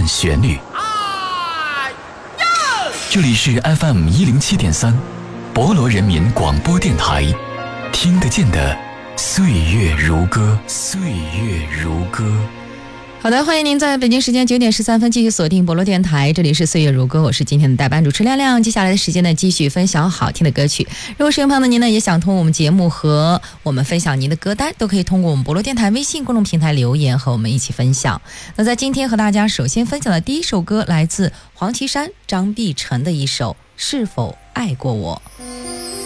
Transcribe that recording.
段旋律。这里是 FM 107.3博罗人民广播电台，听得见的岁月如歌，岁月如歌。 好的，欢迎您在北京时间9点13分继续锁定博罗电台，这里是岁月如歌，我是今天的代班主持亮亮。接下来的时间呢，继续分享好听的歌曲。如果视频朋友您呢也想通过我们节目和我们分享您的歌单，都可以通过我们博罗电台微信公众平台留言和我们一起分享。那在今天和大家首先分享的第一首歌来自黄绮珊、张碧晨的一首《是否爱过我》。